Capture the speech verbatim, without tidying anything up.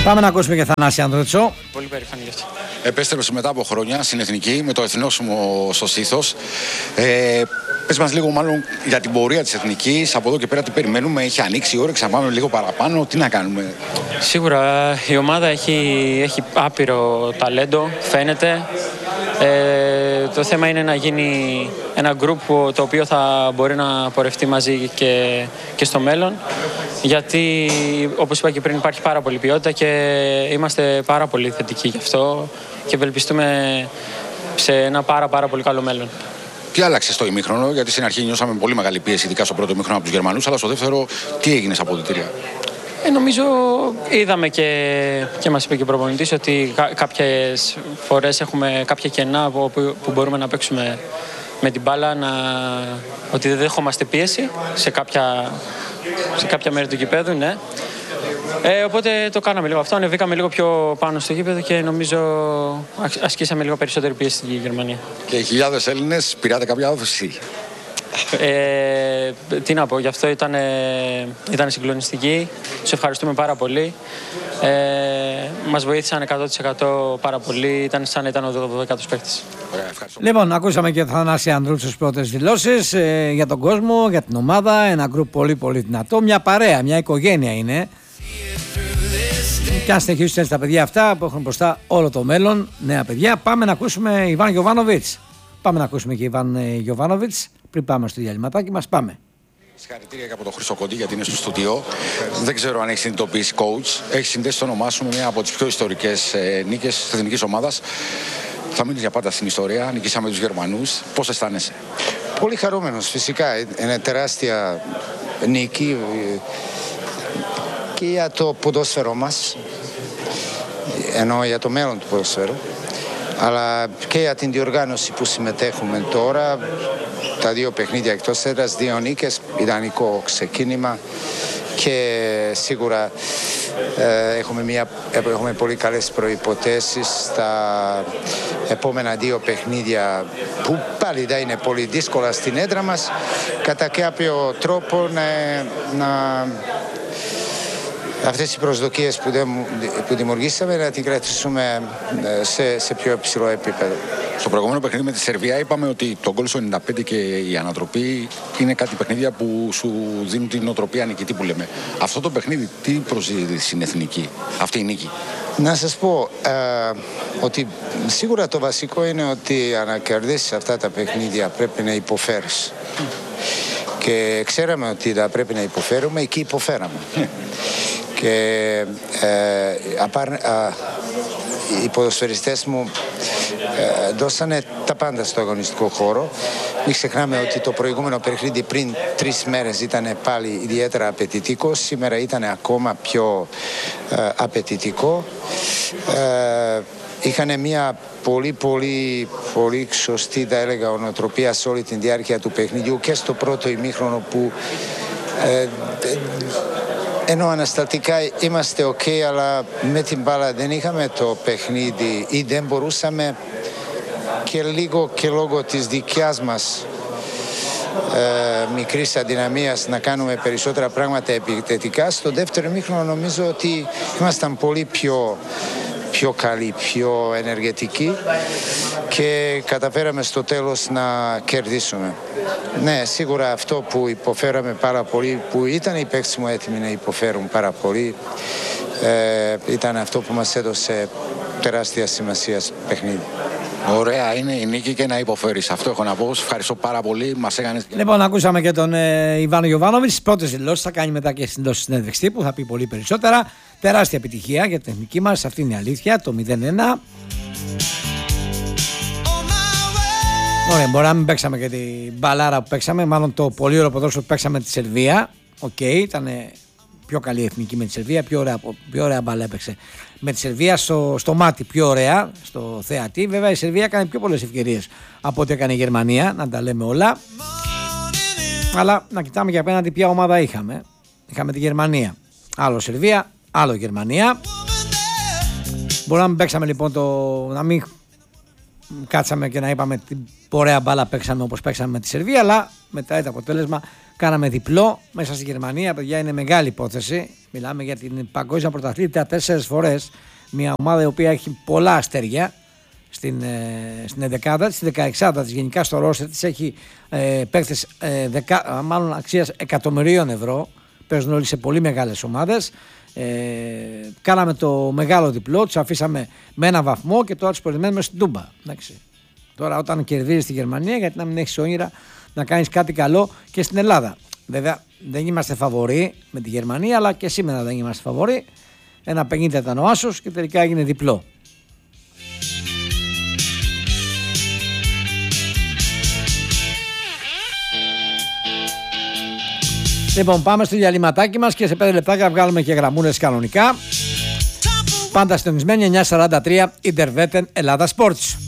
Πάμε να ακούσουμε και Θανάση Ανδρούτσο. Πολύ περήφανη γι' αυτό. Επέστρεψε μετά από χρόνια στην Εθνική με το εθνόσημο στο στήθος. Ε, πες μας λίγο μάλλον για την πορεία της Εθνικής. Από εδώ και πέρα τι περιμένουμε, έχει ανοίξει η όρεξη να πάμε λίγο παραπάνω, τι να κάνουμε? Σίγουρα η ομάδα έχει, έχει άπειρο ταλέντο, φαίνεται. Ε, το θέμα είναι να γίνει ένα group το οποίο θα μπορεί να πορευτεί μαζί και, και στο μέλλον. Γιατί, όπως είπα και πριν, υπάρχει πάρα πολύ ποιότητα και είμαστε πάρα πολύ θετικοί γι' αυτό και ευελπιστούμε σε ένα πάρα πάρα πολύ καλό μέλλον. Τι άλλαξε στο ημίχρονο, γιατί στην αρχή νιώσαμε πολύ μεγάλη πίεση, ειδικά στο πρώτο ημίχρονο από τους Γερμανούς, αλλά στο δεύτερο τι έγινε στα αποδυτήρια? Ε, νομίζω είδαμε και, και μας είπε και ο προπονητής ότι κά, κάποιες φορές έχουμε κάποια κενά που, που μπορούμε να παίξουμε με την μπάλα, να, ότι δεν δέχομαστε πίεση σε κάποια, σε κάποια μέρη του γηπέδου, ναι. Ε, οπότε το κάναμε λίγο αυτό, ανεβήκαμε λίγο πιο πάνω στο γήπεδο και νομίζω ασκήσαμε λίγο περισσότερη πίεση στη Γερμανία. Και οι χιλιάδες Έλληνες πήρατε κάποια όθηση? Ε, τι να πω, γι' αυτό ήταν, ήταν συγκλονιστική. Τους ευχαριστούμε πάρα πολύ. Ε, μας βοήθησαν εκατό τοις εκατό πάρα πολύ. Ήταν σαν να ήταν ο δωδεκάτος παίκτης. Λοιπόν, ακούσαμε και Θανάση Ανδρούτσο στις πρώτες δηλώσεις ε, για τον κόσμο, για την ομάδα. Ένα γκρουπ πολύ πολύ δυνατό. Μια παρέα, μια οικογένεια είναι. Και αν συνεχίσουν έτσι τα παιδιά αυτά που έχουν μπροστά όλο το μέλλον, νέα παιδιά, πάμε να ακούσουμε Ιβάν Γιοβάνοβιτς. Πάμε να ακούσουμε και Ιβάν Γιοβάνοβιτς πριν πάμε στο διαλυματάκι μας. Πάμε. Συγχαρητήρια και από τον Χρήστο Κοντή γιατί είναι στο στούντιο. Δεν ξέρω αν έχει συνειδητοποιήσει, coach. Έχει συνδέσει το όνομά σου με μια από τις πιο ιστορικές ε, νίκες της εθνικής ομάδας. Θα μείνεις για πάντα στην ιστορία. Νικήσαμε τους Γερμανούς. Πώς αισθάνεσαι? Πολύ χαρούμενος, φυσικά. Είναι τεράστια νίκη και για το ποδόσφαιρο μας, ενώ για το μέλλον του ποδόσφαιρου, αλλά και για την διοργάνωση που συμμετέχουμε τώρα. Τα δύο παιχνίδια εκτός έδρας, δύο νίκες, ιδανικό ξεκίνημα και σίγουρα ε, έχουμε, μια, έχουμε πολύ καλές προϋποθέσεις στα επόμενα δύο παιχνίδια που πάλι δεν είναι πολύ δύσκολα στην έδρα μας, κατά κάποιο τρόπο να, να αυτές οι προσδοκίες που, δεν, που δημιουργήσαμε να την κρατήσουμε σε, σε πιο υψηλό επίπεδο. Στο προηγούμενο παιχνίδι με τη Σερβία είπαμε ότι το γκολ στο ενενήντα πέντε και η ανατροπή είναι κάτι παιχνίδια που σου δίνουν την νοοτροπία νικητή που λέμε. Αυτό το παιχνίδι τι προσδίδει στην εθνική, αυτή η νίκη? Να σας πω ε, ότι σίγουρα το βασικό είναι ότι αν κερδίσεις αυτά τα παιχνίδια πρέπει να υποφέρεις. Και ξέραμε ότι θα πρέπει να υποφέρουμε, εκεί υποφέραμε. Και ε, απαρ, α, οι ποδοσφαιριστές μου ε, δώσανε τα πάντα στο αγωνιστικό χώρο. Μην ξεχνάμε ότι το προηγούμενο παιχνίδι πριν τρεις μέρες ήταν πάλι ιδιαίτερα απαιτητικό. Σήμερα ήταν ακόμα πιο ε, απαιτητικό. Ε, είχαν μια πολύ πολύ πολύ σωστή, θα έλεγα, ονοτροπία σε όλη την διάρκεια του παιχνιδιού και στο πρώτο ημίχρονο που ε, ενώ αναστατικά είμαστε οκ, okay, αλλά με την μπάλα δεν είχαμε το παιχνίδι ή δεν μπορούσαμε και λίγο και λόγω της δικιάς μας ε, μικρής αδυναμίας να κάνουμε περισσότερα πράγματα επιθετικά. Στο δεύτερο ημίχρονο νομίζω ότι ήμασταν πολύ πιο πιο καλή, πιο ενεργετική και καταφέραμε στο τέλος να κερδίσουμε. Ναι, σίγουρα αυτό που υποφέραμε πάρα πολύ, που ήταν οι παίκτες μου έτοιμοι να υποφέρουν πάρα πολύ, ε, ήταν αυτό που μας έδωσε τεράστια σημασία στο παιχνίδι. Ωραία είναι η νίκη και να υποφέρεις. Αυτό έχω να πω. Σας ευχαριστώ πάρα πολύ. Μας έκανες... Λοιπόν, ακούσαμε και τον ε, Ιβάν Γιοβάνοβιτς. Τις πρώτες δηλώσεις θα κάνει μετά και στην συνέντευξη που θα πει πολύ περισσότερα. Τεράστια επιτυχία για την εθνική μας. Αυτή είναι η αλήθεια. Το μηδέν ένα. Ωραία, μπορεί να μην παίξαμε και την μπαλάρα που παίξαμε. Μάλλον το πολύ ωραίο ποδόσφαιρο που παίξαμε τη Σερβία. Οκ, okay, ήταν πιο καλή εθνική με τη Σερβία. Πιο ωραία, πιο ωραία μπαλά έπαιξε με τη Σερβία στο, στο μάτι, πιο ωραία στο θεατή. Βέβαια η Σερβία έκανε πιο πολλές ευκαιρίες από ό,τι έκανε η Γερμανία, να τα λέμε όλα. Αλλά να κοιτάμε για απέναντι ποια ομάδα είχαμε. Είχαμε τη Γερμανία. Άλλο Σερβία, άλλο Γερμανία. Μπορεί να μην παίξαμε λοιπόν το. Να μην κάτσαμε και να είπαμε την ωραία μπάλα παίξαμε όπως παίξαμε με τη Σερβία, αλλά μετράει το αποτέλεσμα. Κάναμε διπλό μέσα στη Γερμανία. Παιδιά, είναι μεγάλη υπόθεση. Μιλάμε για την παγκόσμια πρωταθλήτρια τέσσερις φορές. Μια ομάδα η οποία έχει πολλά αστέρια στην, ε, στην ενδεκάδα της, στη δεκαεξάδα της, γενικά στο ρόστερ της έχει ε, παίκτες ε, δεκα, μάλλον αξίας εκατομμυρίων ευρώ. Παίζουν όλοι σε πολύ μεγάλες ομάδες. Ε, κάναμε το μεγάλο διπλό, τους αφήσαμε με ένα βαθμό και τώρα τους περιμένουμε στην Τούμπα. Εντάξει. Τώρα, όταν κερδίζεις στη Γερμανία, γιατί να μην έχεις όνειρα να κάνεις κάτι καλό και στην Ελλάδα. Βέβαια, δεν είμαστε φαβοροί με τη Γερμανία, αλλά και σήμερα δεν είμαστε φαβοροί. Ένα πενήντα ήταν ο άσος και τελικά έγινε διπλό. Λοιπόν, πάμε στο διαλυματάκι μας και σε πέντε λεπτάκια βγάλουμε και γραμμούνες κανονικά. Πάντα συντονισμένοι εννιά σαράντα τρία Ιντερβέτεν Ελλάδα Sports.